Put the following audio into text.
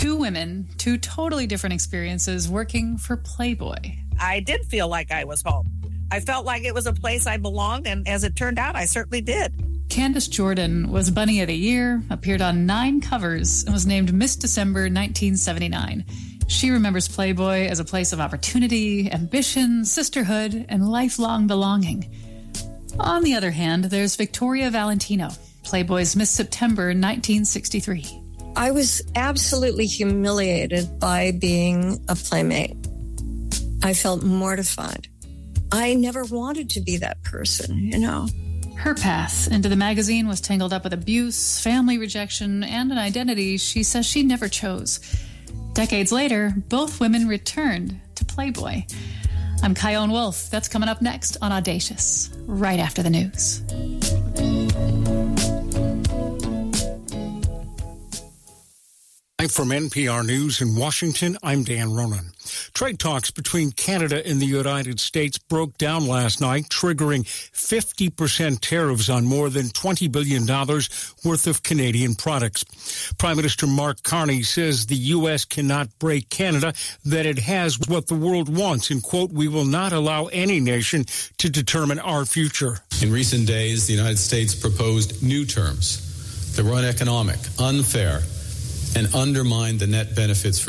Two women, two totally different experiences working for Playboy. I did feel like I was home. I felt like it was a place I belonged, and as it turned out, I certainly did. Candace Jordan was Bunny of the Year, appeared on 9 covers, and was named Miss December 1979. She remembers Playboy as a place of opportunity, ambition, sisterhood, and lifelong belonging. On the other hand, there's Victoria Valentino, Playboy's Miss September 1963. I was absolutely humiliated by being a Playmate. I felt mortified. I never wanted to be that person, you know. Her path into the magazine was tangled up with abuse, family rejection, and an identity she says she never chose. Decades later, both women returned to Playboy. I'm Kyone Wolf. That's coming up next on Audacious, right after the news. From NPR News in Washington, I'm Dan Ronan. Trade talks between Canada and the United States broke down last night, triggering 50% tariffs on more than $20 billion worth of Canadian products. Prime Minister Mark Carney says the U.S. cannot break Canada, that it has what the world wants, and, quote, we will not allow any nation to determine our future. In recent days, the United States proposed new terms that were uneconomic, unfair, and undermine the net benefits for